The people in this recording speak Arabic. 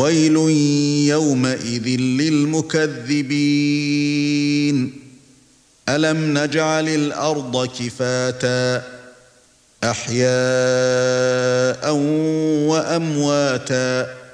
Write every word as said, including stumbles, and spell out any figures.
وَيْلٌ يَوْمَئِذٍ لِلْمُكَذِّبِينَ أَلَمْ نَجْعَلِ الْأَرْضَ كِفَاتًا أَحْيَاءً وَأَمْوَاتًا